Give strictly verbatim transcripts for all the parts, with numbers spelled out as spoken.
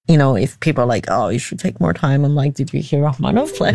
you know, if people are like, oh, you should take more time, I'm like, did you hear Rachmaninoff play?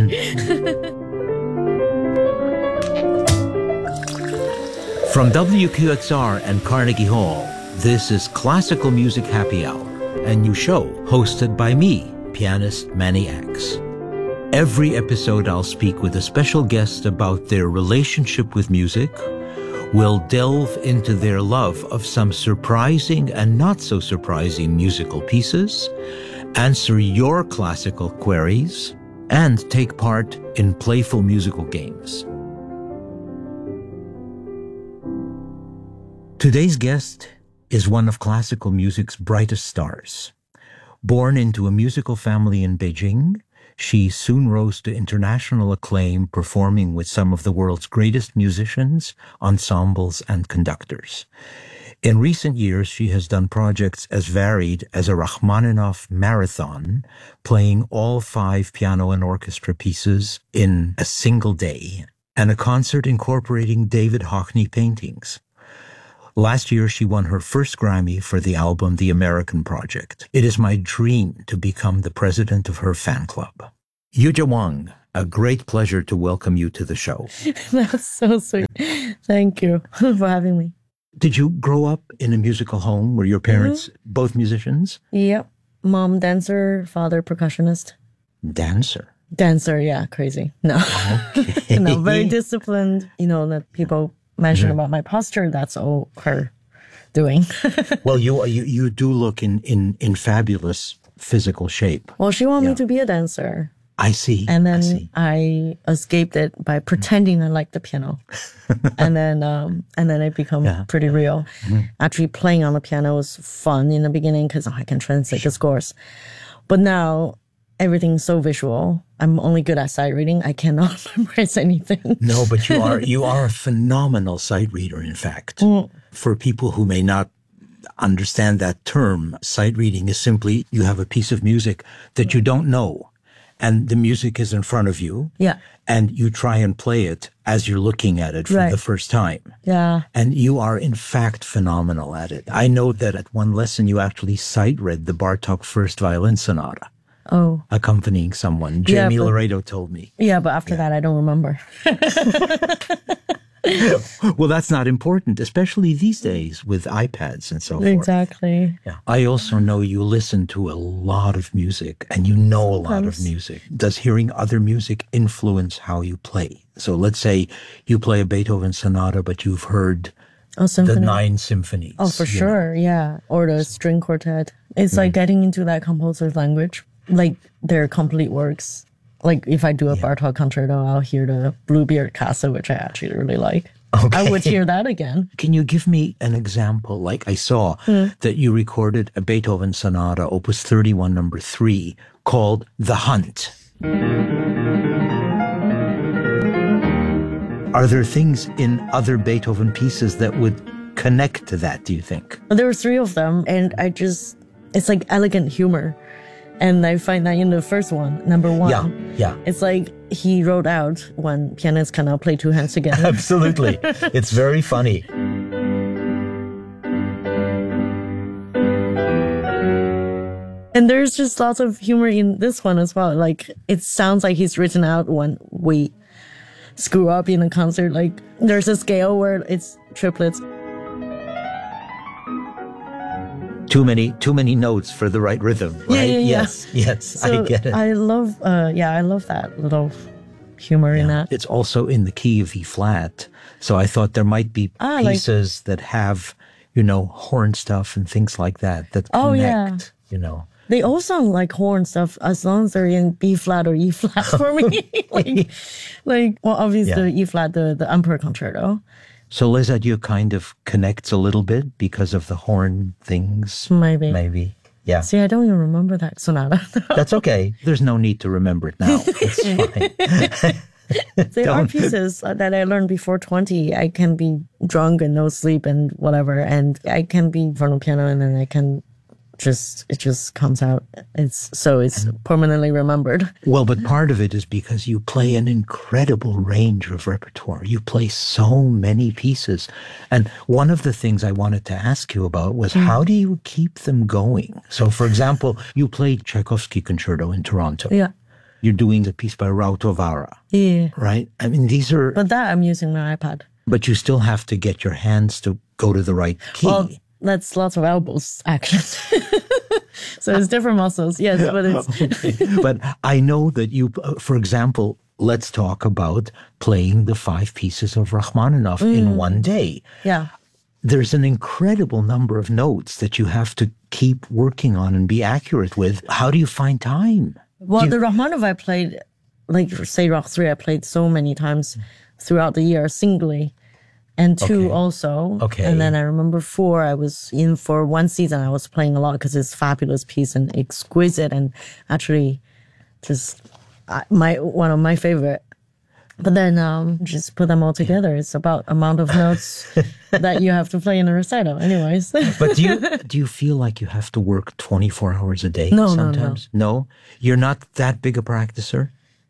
From W Q X R and Carnegie Hall, this is Classical Music Happy Hour, a new show hosted by me, pianist Manny X. Every episode I'll speak with a special guest about their relationship with music. We'll delve into their love of some surprising and not so surprising musical pieces, answer your classical queries, and take part in playful musical games. Today's guest is one of classical music's brightest stars. Born into a musical family in Beijing, she soon rose to international acclaim, performing with some of the world's greatest musicians, ensembles, and conductors. In recent years, she has done projects as varied as a Rachmaninoff marathon, playing all five piano and orchestra pieces in a single day, and a concert incorporating David Hockney paintings. Last year, she won her first Grammy for the album The American Project. It is my dream to become the president of her fan club. Yuzha Wang, a great pleasure to welcome you to the show. That's so sweet. Thank you for having me. Did you grow up in a musical home? Were your parents mm-hmm. both musicians? Yep. Mom dancer, father percussionist. Dancer? Dancer, yeah, crazy. No. Okay. No, very disciplined. You know, that people mention mm-hmm. about my posture, that's all her doing. Well, you you you do look in, in, in fabulous physical shape. Well, she wanted yeah. me to be a dancer. I see. And then I, see. I escaped it by pretending mm-hmm. I liked the piano. and then um, and then it became yeah. pretty real. Mm-hmm. Actually, playing on the piano was fun in the beginning because oh, I can translate the scores. But now everything's so visual. I'm only good at sight reading. I cannot memorize anything. No, but you are you are a phenomenal sight reader, in fact. Mm. For people who may not understand that term, sight reading is simply you have a piece of music that you don't know, and the music is in front of you. Yeah. And you try and play it as you're looking at it for right. the first time. Yeah. And you are, in fact, phenomenal at it. I know that at one lesson you actually sight read the Bartók First Violin Sonata. Oh. Accompanying someone. Jamie yeah, but, Laredo told me. Yeah, but after yeah. that, I don't remember. Well, that's not important, especially these days with iPads and so forth. Exactly. Yeah. I also know you listen to a lot of music and you know a lot Sometimes. of music. Does hearing other music influence how you play? So let's say you play a Beethoven sonata, but you've heard oh, the nine symphonies. Oh, for sure. Know. Yeah. Or the string quartet. It's mm. like getting into that composer's language. Like their complete works. Like if I do a yeah. Bartók concerto, I'll hear the Bluebeard Casa, which I actually really like. Okay. I would hear that again. Can you give me an example? Like I saw hmm. that you recorded a Beethoven sonata, Opus thirty-one, number three, called The Hunt. Are there things in other Beethoven pieces that would connect to that, do you think? There were three of them, and I just, it's like elegant humor. And I find that in the first one, number one, yeah, yeah. it's like he wrote out when pianists cannot play two hands together. Absolutely. It's very funny. And there's just lots of humor in this one as well. Like, it sounds like he's written out when we screw up in a concert. Like, there's a scale where it's triplets. Too many, too many notes for the right rhythm, right? Yeah, yeah, yeah. Yes, yes, so I get it. I love, uh, yeah, I love that little humor yeah. in that. It's also in the key of E flat, so I thought there might be ah, pieces like, that have, you know, horn stuff and things like that that oh, connect. Yeah. You know, they all sound like horn stuff as long as they're in B flat or E flat for me. like, like, well, obviously yeah. E flat, the the Emperor Concerto. So Les Adieux kind of connects a little bit because of the horn things. Maybe. Maybe. Yeah. See, I don't even remember that sonata. That's okay. There's no need to remember it now. It's fine. There are pieces that I learned before twenty. I can be drunk and no sleep and whatever. And I can be in front of the piano and then I can just it just comes out. It's so it's permanently remembered. Well, but part of it is because you play an incredible range of repertoire. You play so many pieces. And one of the things I wanted to ask you about was mm. how do you keep them going? So, for example, you played Tchaikovsky Concerto in Toronto. Yeah. You're doing a piece by Rautovara. Yeah. Right? I mean, these are... But that I'm using my iPad. But you still have to get your hands to go to the right key. Well, that's lots of elbows action. So it's different muscles. Yes, but it's... But I know that you, for example, let's talk about playing the five pieces of Rachmaninoff mm. in one day. Yeah. There's an incredible number of notes that you have to keep working on and be accurate with. How do you find time? Well, you... the Rachmaninoff I played, like say Rach three, I played so many times throughout the year singly. And two okay. also. Okay. And then I remember four, I was in for one season, I was playing a lot because it's a fabulous piece and exquisite and actually just uh, my one of my favorite. But then um, just put them all together. It's about amount of notes that you have to play in a recital anyways. But do you do you feel like you have to work twenty-four hours a day no, sometimes? No, no. No? You're not that big a practicer?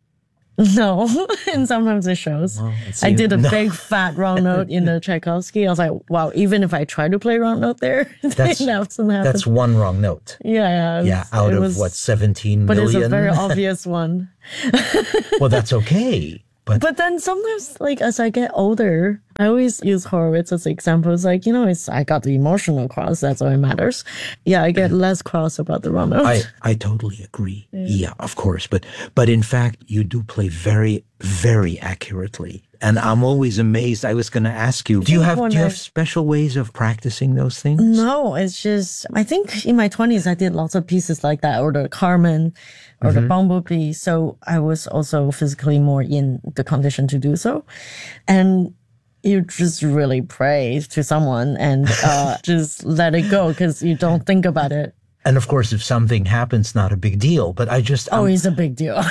No, and sometimes it shows. Well, I did a no. big fat wrong note in the Tchaikovsky. I was like, wow, even if I try to play wrong note there, that's, that's one wrong note. Yeah, yeah. Was, yeah, out of was, what, seventeen but million? But it's a very obvious one. Well, that's okay. But, but then sometimes, like, as I get older, I always use Horowitz as examples. Like, you know, it's I got the emotional cross. That's all that matters. Yeah, I get less cross about the wrong note. I, I totally agree. Yeah. yeah, of course. But but in fact, you do play very, very accurately. And I'm always amazed. I was going to ask you, do you have do you have special ways of practicing those things? No, it's just, I think in my twenties, I did lots of pieces like that, or the Carmen, or mm-hmm. the Bumblebee. So I was also physically more in the condition to do so. And you just really pray to someone and uh, just let it go because you don't think about it. And of course, if something happens, not a big deal. But I just... Oh, I'm, it's a big deal.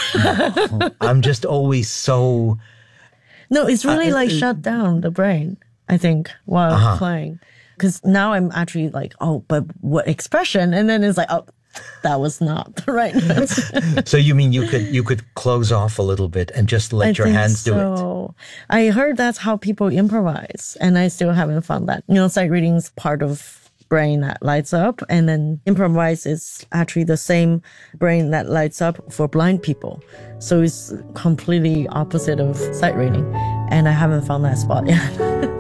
I'm just always so... No, it's really uh, like uh, shut down the brain, I think, while uh-huh. playing. Because now I'm actually like, oh, but what expression? And then it's like, oh, that was not the right note. So you mean you could you could close off a little bit and just let I your hands so. do it? I heard that's how people improvise, and I still haven't found that. You know, sight reading is part of brain that lights up, and then improvise is actually the same brain that lights up for blind people. So it's completely opposite of sight reading, and I haven't found that spot yet.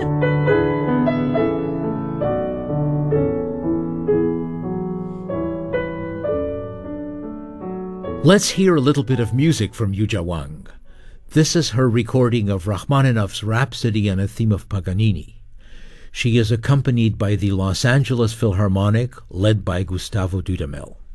Let's hear a little bit of music from Yuja Wang. This is her recording of Rachmaninoff's Rhapsody on a Theme of Paganini. She is accompanied by the Los Angeles Philharmonic, led by Gustavo Dudamel.